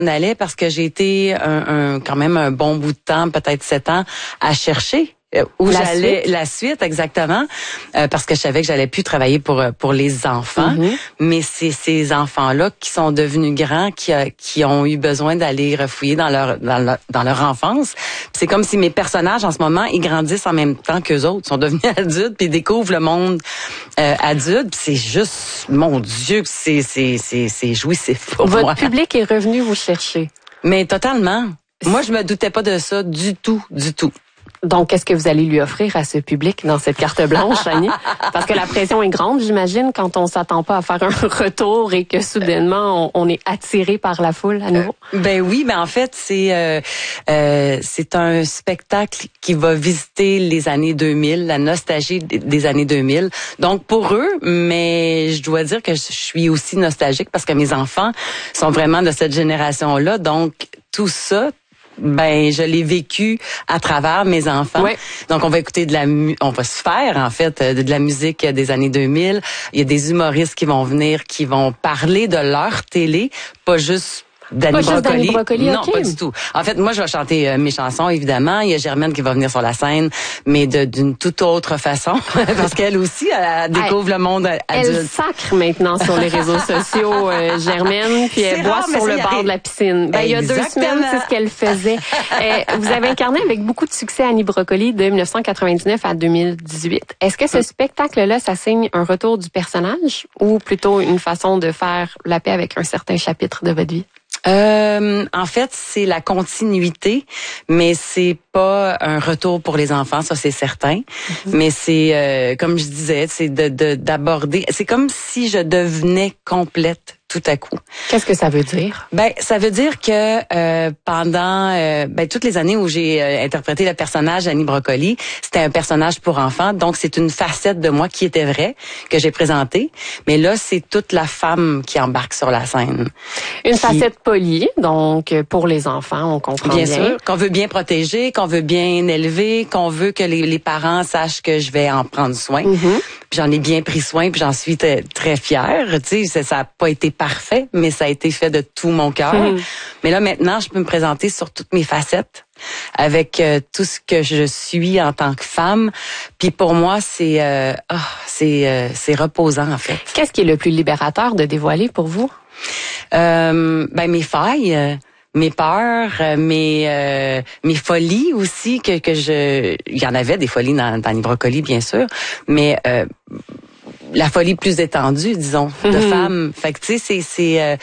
allais parce que j'ai été quand même un bon bout de temps, peut-être 7 ans, à chercher où j'allais la suite exactement parce que je savais que j'allais plus travailler pour les enfants, mais c'est ces enfants-là qui sont devenus grands qui ont eu besoin d'aller refouiller dans leur enfance. C'est comme si mes personnages en ce moment ils grandissent en même temps qu'eux autres, sont devenus adultes puis ils découvrent le monde adulte. C'est juste mon Dieu, c'est jouissif pour moi. Votre public est revenu vous chercher. Mais totalement. Moi je me doutais pas de ça du tout. Donc, qu'est-ce que vous allez lui offrir à ce public dans cette carte blanche, Annie? Parce que la pression est grande, j'imagine, quand on s'attend pas à faire un retour et que soudainement, on est attiré par la foule à nouveau. Ben oui, mais en fait, c'est un spectacle qui va visiter les années 2000, la nostalgie des années 2000. Donc, pour eux, mais je dois dire que je suis aussi nostalgique parce que mes enfants sont vraiment de cette génération-là. Donc, tout ça, ben je l'ai vécu à travers mes enfants. Ouais. Donc on va écouter on va se faire en fait de la musique des années 2000. Il y a des humoristes qui vont venir qui vont parler de leur télé, pas juste Danny Brocoli. Non, okay. Pas du tout. En fait, moi, je vais chanter mes chansons, évidemment. Il y a Germaine qui va venir sur la scène, mais d'une toute autre façon, parce qu'elle aussi, elle découvre le monde adulte. Elle sacre maintenant sur les réseaux sociaux, Germaine, puis elle boit sur le bord de la piscine. Ben, il y a 2 semaines, c'est ce qu'elle faisait. Vous avez incarné avec beaucoup de succès Annie Brocoli de 1999 à 2018. Est-ce que ce spectacle-là, ça signe un retour du personnage ou plutôt une façon de faire la paix avec un certain chapitre de votre vie? En fait, c'est la continuité, mais c'est pas un retour pour les enfants, ça c'est certain. Mais c'est comme je disais, c'est d'aborder. C'est comme si je devenais complète tout à coup. Qu'est-ce que ça veut dire? Ben, ça veut dire que pendant toutes les années où j'ai interprété le personnage Annie Brocoli, c'était un personnage pour enfants, donc c'est une facette de moi qui était vraie que j'ai présentée. Mais là, c'est toute la femme qui embarque sur la scène. Une facette polie, donc pour les enfants, on comprend bien. Bien sûr, qu'on veut bien protéger, qu'on veut bien élever, qu'on veut que les parents sachent que je vais en prendre soin. Puis j'en ai bien pris soin, puis j'en suis très fière. Tu sais, ça a pas été parfait, mais ça a été fait de tout mon cœur. Mais là, maintenant, je peux me présenter sur toutes mes facettes avec tout ce que je suis en tant que femme. Puis pour moi, c'est reposant, en fait. Qu'est-ce qui est le plus libérateur de dévoiler pour vous? Mes failles. Mes peurs, mes folies aussi il y en avait des folies dans Annie Brocoli bien sûr, mais la folie plus étendue, disons, de femme. Fait que tu sais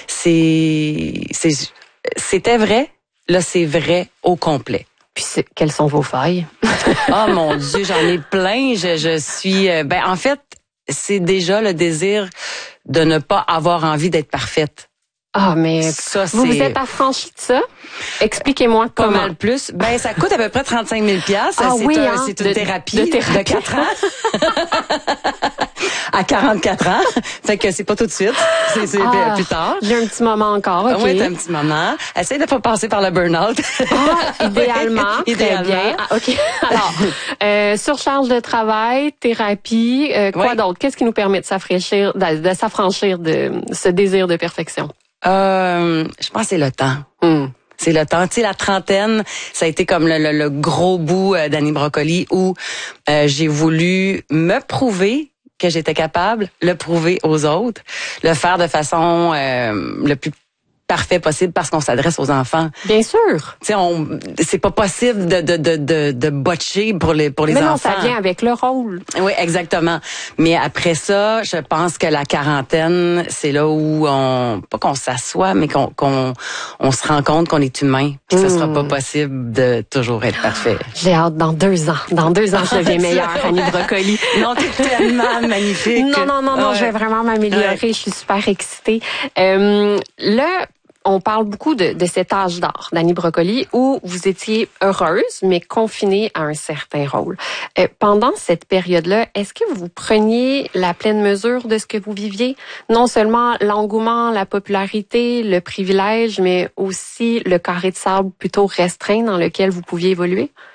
c'était vrai, là c'est vrai au complet. Puis quelles sont vos failles? Oh mon Dieu, j'en ai plein, je suis en fait, c'est déjà le désir de ne pas avoir envie d'être parfaite. Ah, mais ça, vous êtes affranchi de ça? Expliquez-moi comment. Pas mal plus. Ben, ça coûte à peu près 35 000 c'est une thérapie de 4 ans. À 44 ans. Fait que c'est pas tout de suite. C'est plus tard. J'ai un petit moment encore, OK. Oui, t'as un petit moment. Essaye de pas passer par le burn-out. Idéalement. Très bien. Ah, OK. Alors, surcharge de travail, thérapie, quoi d'autre? Qu'est-ce qui nous permet de s'affranchir de ce désir de perfection? Je pense que c'est le temps. C'est le temps. Tu sais, la trentaine, ça a été comme le gros bout d'Annie Brocoli où j'ai voulu me prouver que j'étais capable, le prouver aux autres, le faire de façon le plus parfait possible parce qu'on s'adresse aux enfants. Bien sûr. Tu sais, c'est pas possible de botcher pour les enfants. Mais non, ça vient avec le rôle. Oui, exactement. Mais après ça, je pense que la quarantaine, c'est là où pas qu'on s'assoit, mais qu'on se rend compte qu'on est humain, puis que ce sera pas possible de toujours être parfait. J'ai hâte dans 2 ans. Dans 2 ans, je deviens meilleure, Annie Brocoli. Non, t'es tellement magnifique. Non, je vais vraiment m'améliorer. Je suis super excitée. Là, on parle beaucoup de cet âge d'or d'Annie Brocoli où vous étiez heureuse, mais confinée à un certain rôle. Pendant cette période-là, est-ce que vous preniez la pleine mesure de ce que vous viviez? Non seulement l'engouement, la popularité, le privilège, mais aussi le carré de sable plutôt restreint dans lequel vous pouviez évoluer?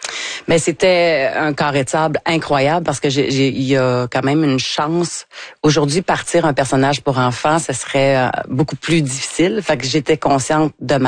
Mais c'était un carré de sable incroyable parce que il y a quand même une chance. Aujourd'hui, partir un personnage pour enfants, ce serait beaucoup plus difficile. Fait que j'étais consciente de